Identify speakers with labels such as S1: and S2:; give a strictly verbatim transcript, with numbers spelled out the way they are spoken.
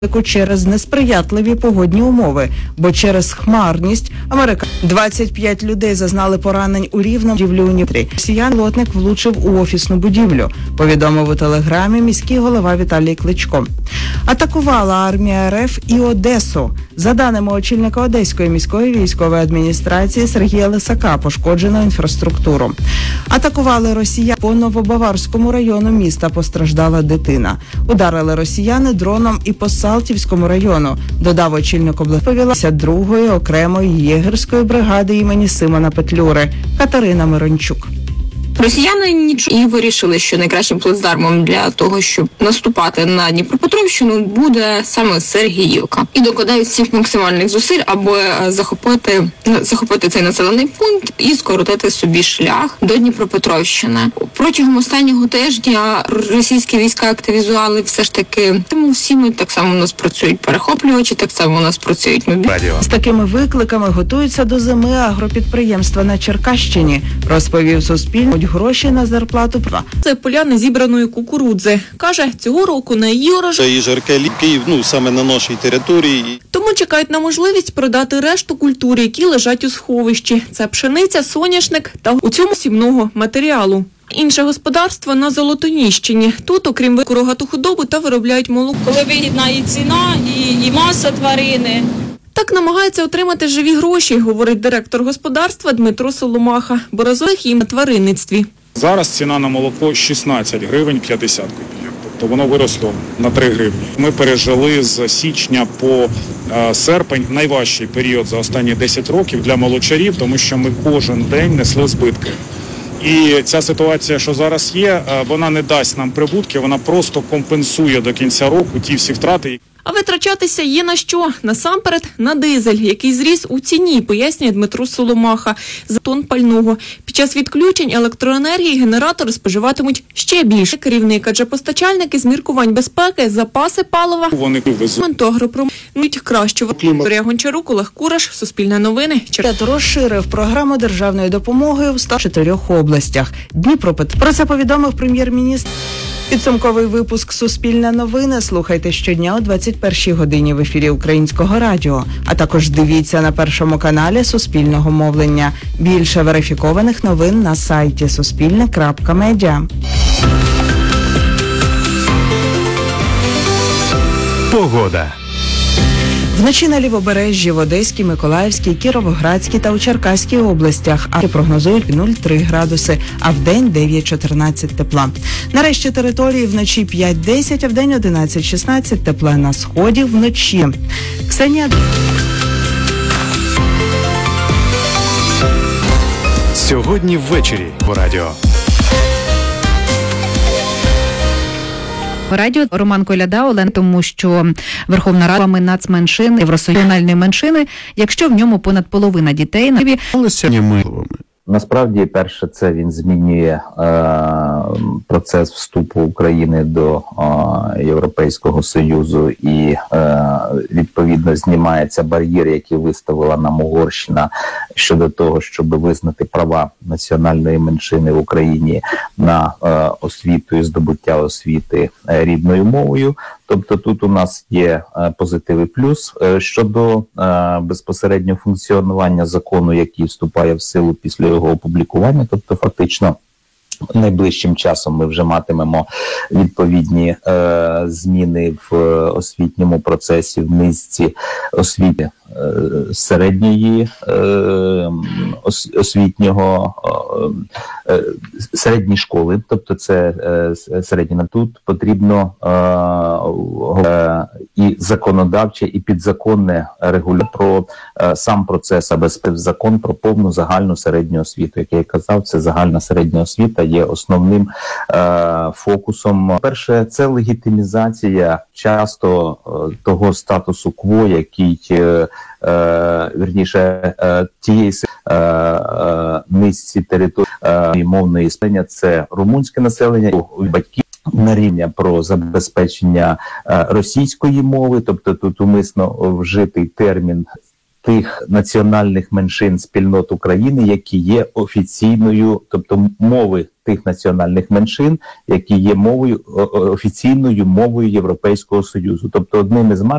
S1: через несприятливі погодні умови, бо через хмарність Америка двадцять п'ять людей зазнали поранень у Рівному будівлі унітрі. Росіян лотник влучив у офісну будівлю, повідомив у телеграмі міський голова Віталій Кличко. Атакувала армія РФ і Одесу. За даними очільника Одеської міської військової адміністрації Сергія Лисака, пошкоджено інфраструктуру. Атакували росіяни по Новобаварському району міста, постраждала дитина. Ударили росіяни дроном і по Салтівському району, додав очільник області другої окремої єгерської бригади імені Симона Петлюри Катерина Мирончук.
S2: Росіяни нічого і вирішили, що найкращим плацдармом для того, щоб наступати на Дніпропетровщину, буде саме Сергіївка. І докладають всіх максимальних зусиль, аби захопити, захопити цей населений пункт і скоротити собі шлях до Дніпропетровщини. Протягом останнього тижня російські війська активізували все ж таки, тому всі ми так само у нас працюють перехоплювачі, так само у нас працюють мобільні.
S1: З такими викликами готуються до зими агропідприємства на Черкащині, розповів Суспільне. Гроші на зарплату.
S3: Це поляни зібраної кукурудзи. Каже, цього року на її урожай
S4: і жарке Київ, ну саме на нашій території.
S3: Тому чекають на можливість продати решту культур, які лежать у сховищі. Це пшениця, соняшник та у цьому сімного матеріалу. Інше господарство на Золотоніщині. Тут, окрім вику, рогату худобу та виробляють молоко.
S5: Коли вигідна і ціна, і, і маса тварини.
S3: Так намагаються отримати живі гроші, говорить директор господарства Дмитро Соломаха, бо розвих їм на тваринництві.
S6: Зараз ціна на молоко шістнадцять гривень п'ятдесят копійок, тобто воно виросло на три гривні. Ми пережили з січня по е, серпень найважчий період за останні десять років для молочарів, тому що ми кожен день несли збитки. І ця ситуація, що зараз є, вона не дасть нам прибутки, вона просто компенсує до кінця року ті всі втрати.
S3: А витрачатися є на що? Насамперед на дизель, який зріс у ціні, пояснює Дмитро Соломаха, за тонн пального. Під час відключень електроенергії генератори споживатимуть ще більше. Керівник, адже постачальники з міркувань безпеки, запаси палива,
S6: вони везуть
S3: агропромуть кращу. Вікторія Гончарук, Олег Кураш, Суспільне новини.
S1: Черкас розширив програму державної допомоги в ста чотирьох областях. Дніпропет. Про це повідомив прем'єр-міністр. Підсумковий випуск «Суспільне новини» слухайте щодня о двадцять першій годині в ефірі Українського радіо. А також дивіться на Першому каналі Суспільного мовлення. Більше верифікованих новин на сайті суспільне крапка медіа.
S7: Погода.
S1: Вночі на Лівобережжі, в Одеській, Миколаївській, Кіровоградській та у Черкаській областях, а прогнозують нуль цілих три градуси, а вдень дев'ять чотирнадцять тепла. На решті території вночі п'ять десять, а вдень одинадцять шістнадцять тепла. На сході вночі. Ксенія.
S7: Сьогодні ввечері по радіо.
S8: Радіо Роман Коляда, Олен, тому що Верховна Рада нацменшин, євросоюзної меншини, якщо в ньому понад половина дітей на
S9: Насправді, перше, це він змінює е, процес вступу України до е, Європейського Союзу і, е, відповідно, знімається бар'єр, який виставила нам Угорщина щодо того, щоб визнати права національної меншини в Україні на е, освіту і здобуття освіти е, рідною мовою. Тобто тут у нас є е, позитив і плюс е, щодо е, безпосередньо функціонування закону, який вступає в силу після його опублікування. Тобто фактично найближчим часом ми вже матимемо відповідні е, зміни в освітньому процесі, в низці освіти е, середньої е, ос, освітнього е, е, середньої школи, тобто це е, середня. Тут потрібно е, е, і законодавче, і підзаконне регулювання про е, сам процес, аби закон про повну загальну середню освіту. Як я казав, це загальна середня освіта є основним е, фокусом. Перше, це легітимізація часто е, того статусу кво, який, е, е, вірніше, е, тієї е, е, низці території е, мовної спільня, це румунське населення, батьків на рівня про забезпечення е, російської мови, тобто тут умисно вжитий термін тих національних меншин спільнот України, які є офіційною, тобто мови тих національних меншин, які є мовою офіційною мовою Європейського Союзу. Тобто одним із